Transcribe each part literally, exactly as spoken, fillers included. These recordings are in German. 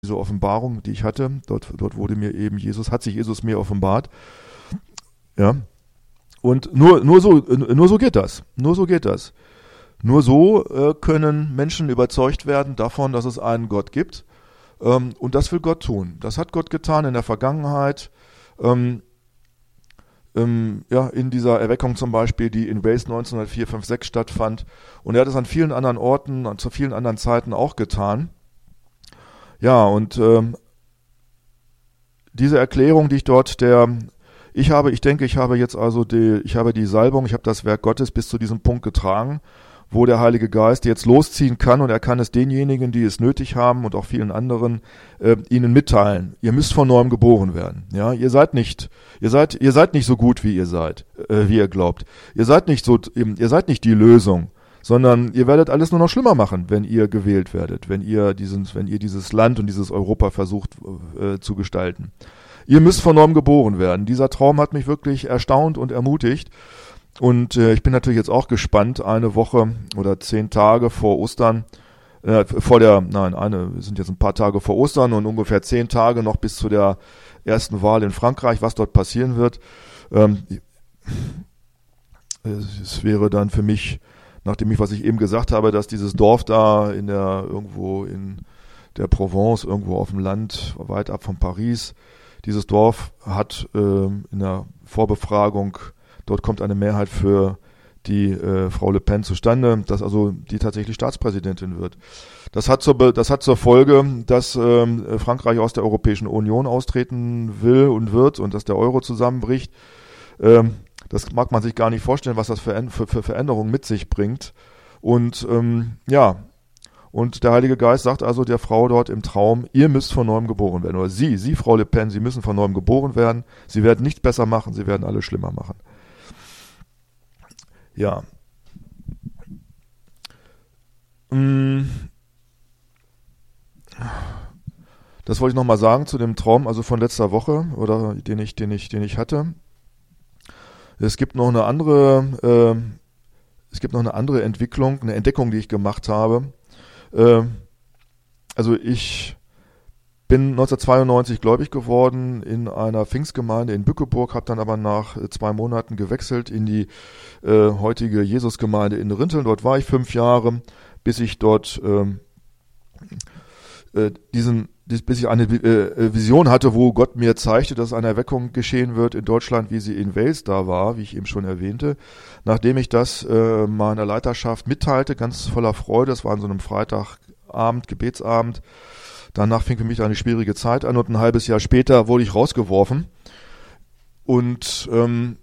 diese Offenbarung, die ich hatte. Dort, dort wurde mir eben Jesus, hat sich Jesus mir offenbart. Ja. Und nur, nur so, nur so geht das. Nur so geht das. Nur so äh, können Menschen überzeugt werden davon, dass es einen Gott gibt. Ähm, und das will Gott tun. Das hat Gott getan in der Vergangenheit. Ähm, ähm, ja, in dieser Erweckung zum Beispiel, die in Wales neunzehnhundertvier, fünf, sechs stattfand. Und er hat es an vielen anderen Orten, an zu vielen anderen Zeiten auch getan. Ja, und ähm, diese Erklärung, die ich dort der Ich habe, ich denke, ich habe jetzt also die, ich habe die Salbung, ich habe das Werk Gottes bis zu diesem Punkt getragen, wo der Heilige Geist jetzt losziehen kann, und er kann es denjenigen, die es nötig haben und auch vielen anderen, äh, ihnen mitteilen. Ihr müsst von neuem geboren werden. Ja, ihr seid nicht, ihr seid, ihr seid nicht so gut, wie ihr seid, äh, wie ihr glaubt. Ihr seid nicht so, ihr seid nicht die Lösung, sondern ihr werdet alles nur noch schlimmer machen, wenn ihr gewählt werdet, wenn ihr diesen, wenn ihr dieses Land und dieses Europa versucht äh, zu gestalten. Ihr müsst von neuem geboren werden. Dieser Traum hat mich wirklich erstaunt und ermutigt. Und äh, ich bin natürlich jetzt auch gespannt, eine Woche oder zehn Tage vor Ostern, äh, vor der, nein, eine, wir sind jetzt ein paar Tage vor Ostern und ungefähr zehn Tage noch bis zu der ersten Wahl in Frankreich, was dort passieren wird. Ähm, es wäre dann für mich, nachdem ich, was ich eben gesagt habe, dass dieses Dorf da in der, irgendwo in der Provence, irgendwo auf dem Land, weit ab von Paris, dieses Dorf hat äh, in der Vorbefragung, dort kommt eine Mehrheit für die äh, Frau Le Pen zustande, dass also die tatsächlich Staatspräsidentin wird. Das hat zur, das hat zur Folge, dass äh, Frankreich aus der Europäischen Union austreten will und wird und dass der Euro zusammenbricht. Ähm, das mag man sich gar nicht vorstellen, was das für, für, für Veränderungen mit sich bringt. Und ähm, ja, Und der Heilige Geist sagt also der Frau dort im Traum, ihr müsst von neuem geboren werden. Oder Sie, Sie, Frau Le Pen, Sie müssen von neuem geboren werden. Sie werden nichts besser machen, Sie werden alles schlimmer machen. Ja. Das wollte ich nochmal sagen zu dem Traum, also von letzter Woche, oder den ich, den ich, den ich hatte. Es gibt noch eine andere, äh, es gibt noch eine andere Entwicklung, eine Entdeckung, die ich gemacht habe. Also ich bin neunzehnhundertzweiundneunzig gläubig geworden in einer Pfingstgemeinde in Bückeburg, habe dann aber nach zwei Monaten gewechselt in die äh, heutige Jesusgemeinde in Rinteln. Dort war ich fünf Jahre, bis ich dort ähm, äh, diesen, bis ich eine äh, Vision hatte, wo Gott mir zeigte, dass eine Erweckung geschehen wird in Deutschland, wie sie in Wales da war, wie ich eben schon erwähnte. Nachdem ich das äh, meiner Leiterschaft mitteilte, ganz voller Freude, das war an so einem Freitagabend, Gebetsabend, danach fing für mich eine schwierige Zeit an und ein halbes Jahr später wurde ich rausgeworfen. Und ähm,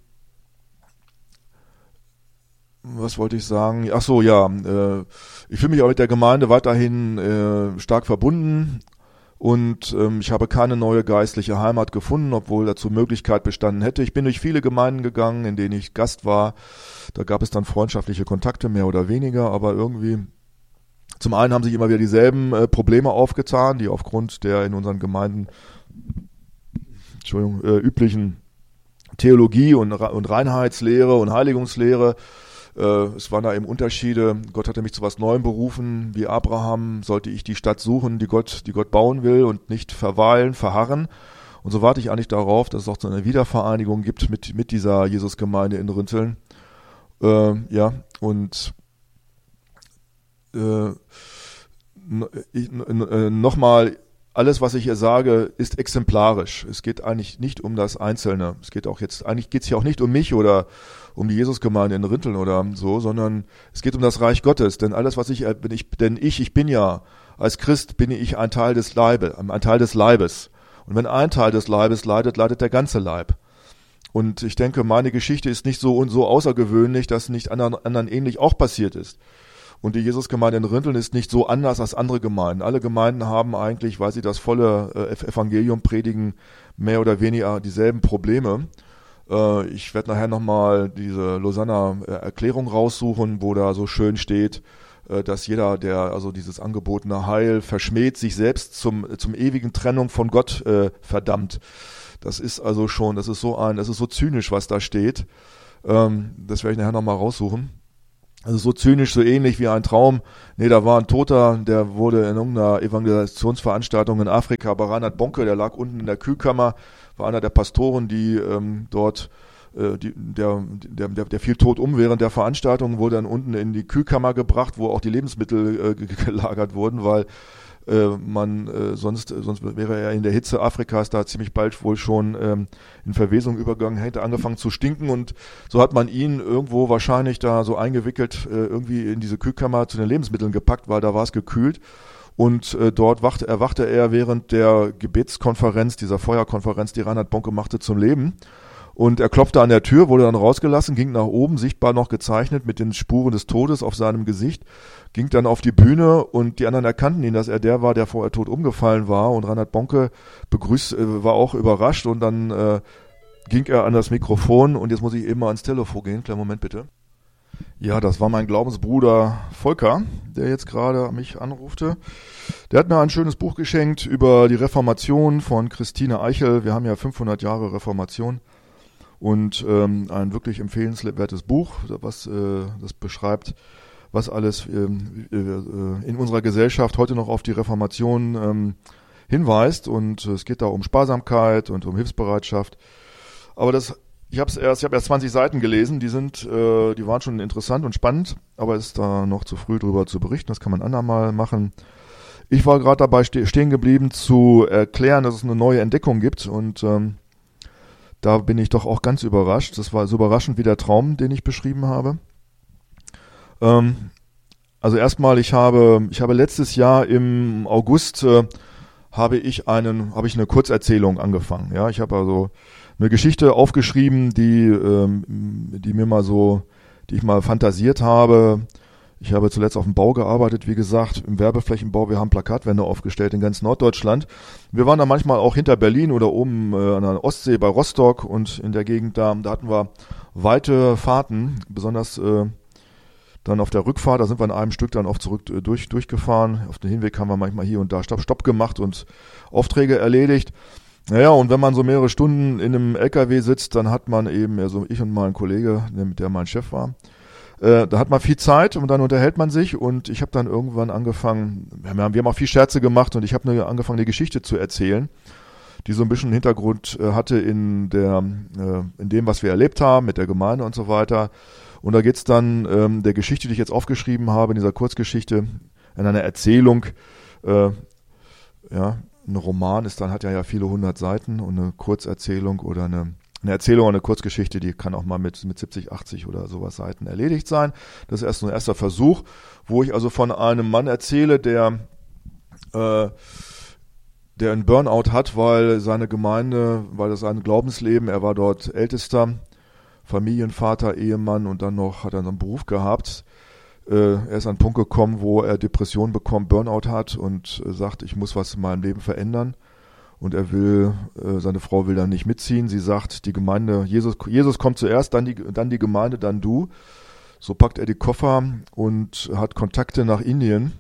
was wollte ich sagen? Ach so, ja, äh, ich fühle mich auch mit der Gemeinde weiterhin äh, stark verbunden. Und ähm, ich habe keine neue geistliche Heimat gefunden, obwohl dazu Möglichkeit bestanden hätte. Ich bin durch viele Gemeinden gegangen, in denen ich Gast war. Da gab es dann freundschaftliche Kontakte, mehr oder weniger. Aber irgendwie, zum einen haben sich immer wieder dieselben äh, Probleme aufgetan, die aufgrund der in unseren Gemeinden Entschuldigung, äh, üblichen Theologie und, und Reinheitslehre und Heiligungslehre. Es waren da eben Unterschiede. Gott hatte mich zu was Neuem berufen. Wie Abraham sollte ich die Stadt suchen, die Gott, die Gott bauen will und nicht verweilen, verharren. Und so warte ich eigentlich darauf, dass es auch so eine Wiedervereinigung gibt mit, mit dieser Jesusgemeinde in Rinteln. Äh, ja, und äh, nochmal, alles, was ich hier sage, ist exemplarisch. Es geht eigentlich nicht um das Einzelne. Es geht auch jetzt, eigentlich geht es hier auch nicht um mich oder um die Jesusgemeinde in Rinteln oder so, sondern es geht um das Reich Gottes. Denn alles, was ich, bin ich, denn ich, ich bin ja, als Christ bin ich ein Teil des Leibes, ein Teil des Leibes. Und wenn ein Teil des Leibes leidet, leidet der ganze Leib. Und ich denke, meine Geschichte ist nicht so und so außergewöhnlich, dass nicht anderen, anderen ähnlich auch passiert ist. Und die Jesusgemeinde in Rinteln ist nicht so anders als andere Gemeinden. Alle Gemeinden haben eigentlich, weil sie das volle Evangelium predigen, mehr oder weniger dieselben Probleme. Ich werde nachher nochmal diese Lausanner Erklärung raussuchen, wo da so schön steht, dass jeder, der also dieses angebotene Heil verschmäht, sich selbst zum, zum ewigen Trennung von Gott äh, verdammt. Das ist also schon, das ist so ein, das ist so zynisch, was da steht. Ähm, das werde ich nachher nochmal raussuchen. Also so zynisch, so ähnlich wie ein Traum. Nee, da war ein Toter, der wurde in irgendeiner Evangelisationsveranstaltung in Afrika bei Reinhard Bonke, der lag unten in der Kühlkammer, war einer der Pastoren, die ähm, dort, äh, die, der, der, der, der fiel tot um während der Veranstaltung, wurde dann unten in die Kühlkammer gebracht, wo auch die Lebensmittel äh, gelagert wurden, weil man äh, sonst sonst wäre er in der Hitze Afrikas da ziemlich bald wohl schon ähm, in Verwesung übergegangen, hätte angefangen zu stinken und so hat man ihn irgendwo wahrscheinlich da so eingewickelt, äh, irgendwie in diese Kühlkammer zu den Lebensmitteln gepackt, weil da war es gekühlt und äh, dort wachte, erwachte er während der Gebetskonferenz, dieser Feuerkonferenz, die Reinhard Bonke machte, zum Leben. Und er klopfte an der Tür, wurde dann rausgelassen, ging nach oben, sichtbar noch gezeichnet mit den Spuren des Todes auf seinem Gesicht, ging dann auf die Bühne und die anderen erkannten ihn, dass er der war, der vorher tot umgefallen war. Und Reinhard Bonke begrüßt, äh, war auch überrascht und dann äh, ging er an das Mikrofon und jetzt muss ich eben mal ans Telefon gehen. Kleinen Moment bitte. Ja, das war mein Glaubensbruder Volker, der jetzt gerade mich anrufte. Der hat mir ein schönes Buch geschenkt über die Reformation von Christine Eichel. Wir haben ja fünfhundert Jahre Reformation. Und ähm, ein wirklich empfehlenswertes Buch, was äh, das beschreibt, was alles ähm, äh, in unserer Gesellschaft heute noch auf die Reformation ähm, hinweist. Und es geht da um Sparsamkeit und um Hilfsbereitschaft. Aber das, ich habe es erst, ich habe erst zwanzig Seiten gelesen. Die sind, äh, die waren schon interessant und spannend, aber es ist da noch zu früh drüber zu berichten. Das kann man andermal machen. Ich war gerade dabei stehen geblieben zu erklären, dass es eine neue Entdeckung gibt und ähm, da bin ich doch auch ganz überrascht. Das war so überraschend wie der Traum, den ich beschrieben habe. Ähm, also erstmal, ich habe, ich habe letztes Jahr im August äh, habe ich einen, habe ich eine Kurzerzählung angefangen. Ja, ich habe also eine Geschichte aufgeschrieben, die, ähm, die mir mal so, die ich mal fantasiert habe. Ich habe zuletzt auf dem Bau gearbeitet, wie gesagt, im Werbeflächenbau. Wir haben Plakatwände aufgestellt in ganz Norddeutschland. Wir waren da manchmal auch hinter Berlin oder oben äh, an der Ostsee bei Rostock und in der Gegend da. Da hatten wir weite Fahrten, besonders äh, dann auf der Rückfahrt. Da sind wir in einem Stück dann oft zurück äh, durch, durchgefahren. Auf dem Hinweg haben wir manchmal hier und da Stopp, Stopp gemacht und Aufträge erledigt. Naja, und wenn man so mehrere Stunden in einem L K W sitzt, dann hat man eben, also ich und mein Kollege, der mein Chef war, Äh, da hat man viel Zeit und dann unterhält man sich und ich habe dann irgendwann angefangen, wir haben, wir haben auch viel Scherze gemacht und ich habe ne, angefangen, eine Geschichte zu erzählen, die so ein bisschen Hintergrund äh, hatte in der, äh, in dem, was wir erlebt haben mit der Gemeinde und so weiter. Und da geht's dann ähm, der Geschichte, die ich jetzt aufgeschrieben habe, in dieser Kurzgeschichte, in einer Erzählung, äh, ja, ein Roman ist dann, hat ja ja viele hundert Seiten und eine Kurzerzählung oder eine Eine Erzählung oder eine Kurzgeschichte, die kann auch mal mit, mit siebzig, achtzig oder sowas Seiten erledigt sein. Das ist erst ein erster Versuch, wo ich also von einem Mann erzähle, der, äh, der einen Burnout hat, weil seine Gemeinde, weil das sein Glaubensleben, er war dort Ältester, Familienvater, Ehemann und dann noch hat er einen Beruf gehabt. Äh, er ist an einen Punkt gekommen, wo er Depression bekommt, Burnout hat und äh, sagt, ich muss was in meinem Leben verändern. Und er will, äh, seine Frau will dann nicht mitziehen. Sie sagt, die Gemeinde, Jesus, Jesus kommt zuerst, dann die, dann die Gemeinde, dann du. So packt er die Koffer und hat Kontakte nach Indien,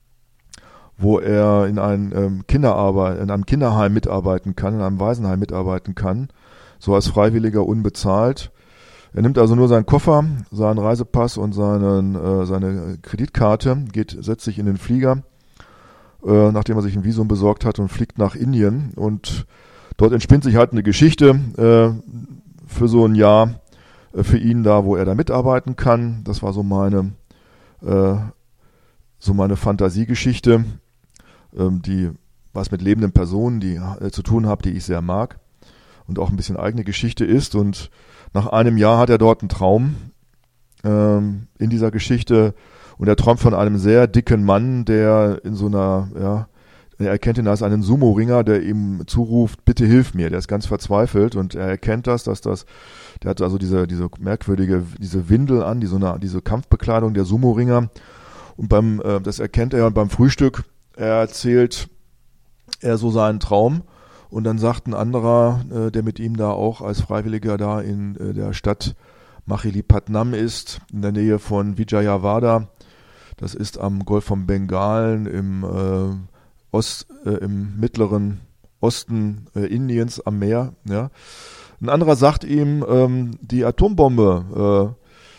wo er in, ein, ähm, Kinderarbeit, in einem Kinderheim mitarbeiten kann, in einem Waisenheim mitarbeiten kann, so als Freiwilliger unbezahlt. Er nimmt also nur seinen Koffer, seinen Reisepass und seinen, äh, seine Kreditkarte, geht, setzt sich in den Flieger, nachdem er sich ein Visum besorgt hat und fliegt nach Indien und dort entspinnt sich halt eine Geschichte äh, für so ein Jahr äh, für ihn da, wo er da mitarbeiten kann. Das war so meine äh, so meine Fantasiegeschichte, ähm, die was mit lebenden Personen, die äh, zu tun hat, die ich sehr mag und auch ein bisschen eigene Geschichte ist. Und nach einem Jahr hat er dort einen Traum ähm, in dieser Geschichte. Und er träumt von einem sehr dicken Mann, der in so einer, ja, er erkennt ihn als einen Sumo-Ringer, der ihm zuruft, bitte hilf mir. Der ist ganz verzweifelt und er erkennt das, dass das, der hat also diese, diese merkwürdige, diese Windel an, die so eine, diese Kampfbekleidung der Sumo-Ringer. Und beim, äh, das erkennt er und beim Frühstück, er erzählt er so seinen Traum und dann sagt ein anderer, äh, der mit ihm da auch als Freiwilliger da in äh, der Stadt Machilipatnam ist, in der Nähe von Vijayawada. Das ist am Golf von Bengalen im, äh, Ost, äh, im mittleren Osten äh, Indiens am Meer. Ja. Ein anderer sagt ihm, ähm, die Atombombe,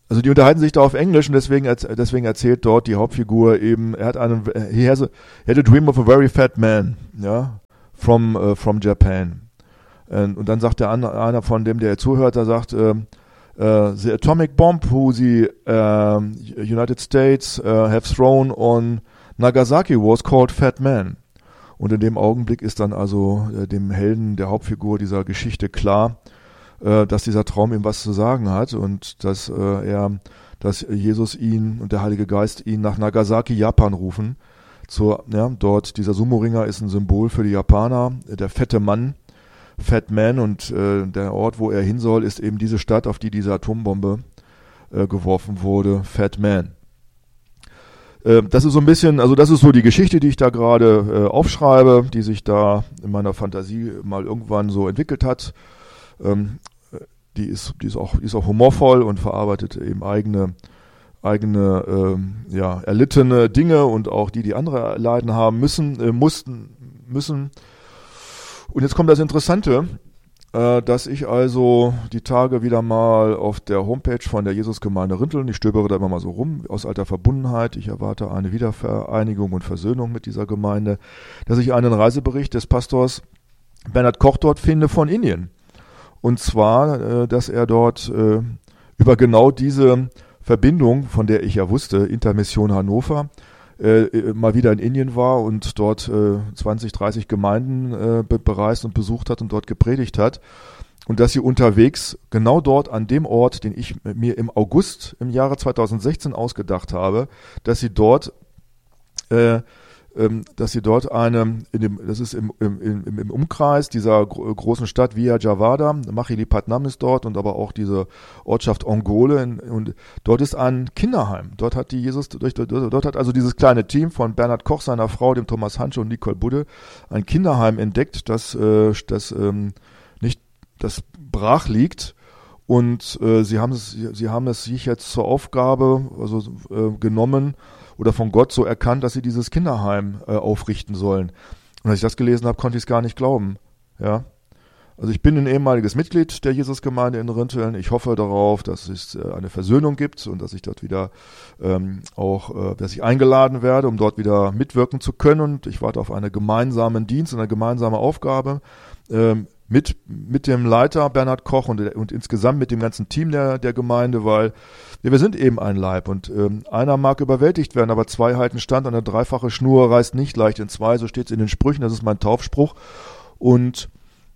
Also die unterhalten sich da auf Englisch und deswegen, deswegen erzählt dort die Hauptfigur eben, er hat einen, he has a, he had a dream of a very fat man, ja, from, uh, from Japan. Und, und dann sagt der andere, einer von dem, der zuhört, der sagt, uh, uh, the atomic bomb who the uh, United States uh, have thrown on Nagasaki was called Fat Man. Und in dem Augenblick ist dann also uh, dem Helden der Hauptfigur dieser Geschichte klar, dass dieser Traum ihm was zu sagen hat und dass äh, er, dass Jesus ihn und der Heilige Geist ihn nach Nagasaki, Japan rufen. Zur, ja, dort, dieser Sumo-Ringer ist ein Symbol für die Japaner, der fette Mann, Fat Man, und äh, der Ort, wo er hin soll, ist eben diese Stadt, auf die diese Atombombe äh, geworfen wurde, Fat Man. Äh, das ist so ein bisschen, also das ist so die Geschichte, die ich da gerade äh, aufschreibe, die sich da in meiner Fantasie mal irgendwann so entwickelt hat. Ähm, die ist, die ist auch, die ist auch humorvoll und verarbeitet eben eigene, eigene, ähm, ja, erlittene Dinge und auch die, die andere erleiden haben müssen, äh, mussten, müssen. Und jetzt kommt das Interessante, äh, dass ich also die Tage wieder mal auf der Homepage von der Jesusgemeinde Rinteln, ich stöbere da immer mal so rum, aus alter Verbundenheit, ich erwarte eine Wiedervereinigung und Versöhnung mit dieser Gemeinde, dass ich einen Reisebericht des Pastors Bernhard Koch dort finde von Indien. Und zwar, äh, dass er dort äh, über genau diese Verbindung, von der ich ja wusste, Intermission Hannover, äh, mal wieder in Indien war und dort äh, zwanzig, dreißig Gemeinden äh, be- bereist und besucht hat und dort gepredigt hat. Und dass sie unterwegs genau dort an dem Ort, den ich mir im August im Jahre zweitausendsechzehn ausgedacht habe, dass sie dort äh, dass sie dort eine, in dem, das ist im, im, im, im Umkreis dieser gro- großen Stadt Vijayawada, Machilipatnam ist dort und aber auch diese Ortschaft Ongole, in, und dort ist ein Kinderheim. Dort hat die Jesus, dort, dort, dort hat also dieses kleine Team von Bernhard Koch, seiner Frau, dem Thomas Hansche und Nicole Budde, ein Kinderheim entdeckt, das, äh, das ähm, nicht, das brach liegt. Und äh, sie haben es, sie, sie haben es sich jetzt zur Aufgabe, also äh, genommen, oder von Gott so erkannt, dass sie dieses Kinderheim äh, aufrichten sollen. Und als ich das gelesen habe, konnte ich es gar nicht glauben. Ja, also ich bin ein ehemaliges Mitglied der Jesusgemeinde in Rinteln. Ich hoffe darauf, dass es äh, eine Versöhnung gibt und dass ich dort wieder ähm, auch, äh, dass ich eingeladen werde, um dort wieder mitwirken zu können. Und ich warte auf einen gemeinsamen Dienst, eine gemeinsame Aufgabe ähm, mit mit dem Leiter Bernhard Koch und, und insgesamt mit dem ganzen Team der der Gemeinde, weil ja, wir sind eben ein Leib und ähm, einer mag überwältigt werden, aber zwei halten stand und eine dreifache Schnur reißt nicht leicht in zwei, so steht es in den Sprüchen, das ist mein Taufspruch. Und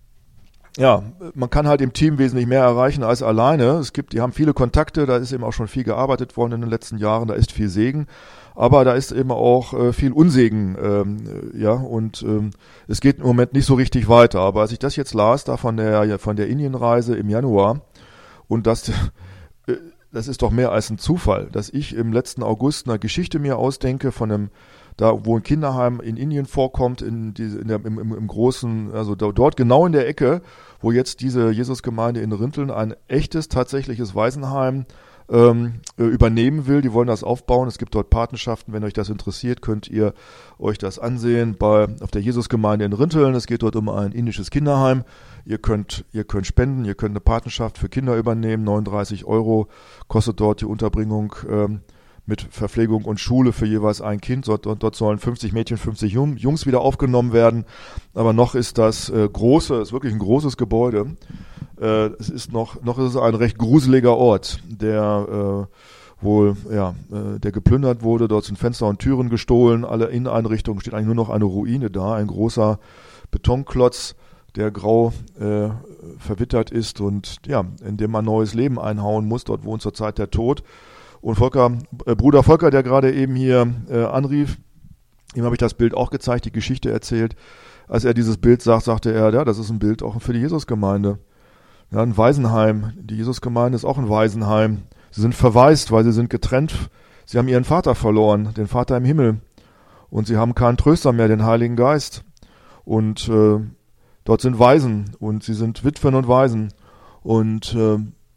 ja, man kann halt im Team wesentlich mehr erreichen als alleine. Es gibt, die haben viele Kontakte, da ist eben auch schon viel gearbeitet worden in den letzten Jahren, da ist viel Segen, aber da ist eben auch äh, viel Unsegen, ähm, ja, und ähm, es geht im Moment nicht so richtig weiter. Aber als ich das jetzt las, da von der von der Indienreise im Januar, und das, äh, das ist doch mehr als ein Zufall, dass ich im letzten August eine Geschichte mir ausdenke von einem, da wo ein Kinderheim in Indien vorkommt, in, die, in der, im, im, im großen, also da, dort genau in der Ecke, wo jetzt diese Jesusgemeinde in Rinteln ein echtes, tatsächliches Waisenheim ähm, übernehmen will. Die wollen das aufbauen. Es gibt dort Patenschaften. Wenn euch das interessiert, könnt ihr euch das ansehen bei auf der Jesusgemeinde in Rinteln. Es geht dort um ein indisches Kinderheim. Ihr könnt, ihr könnt spenden, ihr könnt eine Patenschaft für Kinder übernehmen. neununddreißig Euro kostet dort die Unterbringung ähm, mit Verpflegung und Schule für jeweils ein Kind. Dort, dort sollen fünfzig Mädchen, fünfzig Jungs wieder aufgenommen werden. Aber noch ist das äh, große, ist wirklich ein großes Gebäude. Äh, es ist noch, noch ist es ein recht gruseliger Ort, der äh, wohl, ja, äh, der geplündert wurde. Dort sind Fenster und Türen gestohlen. Alle Inneneinrichtungen, steht eigentlich nur noch eine Ruine da, ein großer Betonklotz, der grau äh, verwittert ist und ja, in dem man neues Leben einhauen muss. Dort wohnt zurzeit der Tod. Und Volker, äh, Bruder Volker, der gerade eben hier äh, anrief, ihm habe ich das Bild auch gezeigt, die Geschichte erzählt. Als er dieses Bild sagt, sagte er, ja, das ist ein Bild auch für die Jesusgemeinde. Ja, ein Waisenheim. Die Jesusgemeinde ist auch ein Waisenheim. Sie sind verwaist, weil sie sind getrennt. Sie haben ihren Vater verloren, den Vater im Himmel. Und sie haben keinen Tröster mehr, den Heiligen Geist. Und äh, dort sind Waisen und sie sind Witwen und Waisen. Und äh,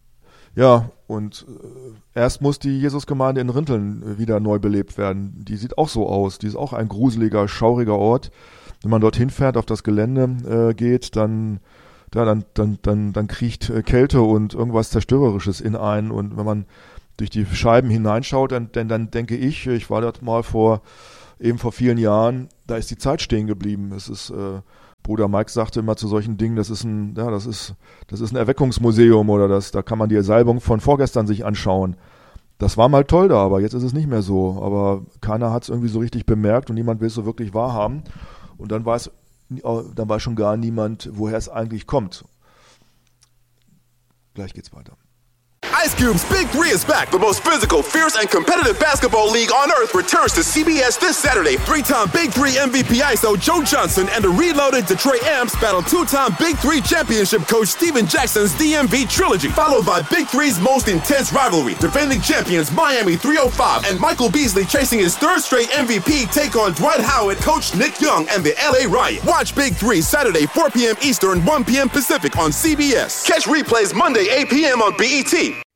ja, und äh, erst muss die Jesusgemeinde in Rinteln äh, wieder neu belebt werden. Die sieht auch so aus. Die ist auch ein gruseliger, schauriger Ort. Wenn man dorthin fährt, auf das Gelände äh, geht, dann, ja, dann, dann, dann, dann kriecht äh, Kälte und irgendwas Zerstörerisches in einen. Und wenn man durch die Scheiben hineinschaut, dann, denn dann denke ich, ich war dort mal vor, eben vor vielen Jahren, da ist die Zeit stehen geblieben. Es ist, äh, Bruder Mike sagte immer zu solchen Dingen, das ist ein, ja, das ist, das ist ein Erweckungsmuseum oder das, da kann man die Salbung von vorgestern sich anschauen. Das war mal toll da, aber jetzt ist es nicht mehr so. Aber keiner hat es irgendwie so richtig bemerkt und niemand will es so wirklich wahrhaben. Und dann weiß, dann weiß schon gar niemand, woher es eigentlich kommt. Gleich geht's weiter. Ice Cube's Big Three is back. The most physical, fierce, and competitive basketball league on earth returns to C B S this Saturday. Three-time Big Three M V P I S O Joe Johnson and the reloaded Detroit Amps battle two-time Big Three championship coach Steven Jackson's D M V trilogy, followed by Big Three's most intense rivalry. Defending champions Miami three oh five and Michael Beasley chasing his third straight M V P take on Dwight Howard, coach Nick Young, and the L A Riot. Watch Big Three Saturday four p.m. Eastern, one p.m. Pacific on C B S. Catch replays Monday eight p.m. on B E T.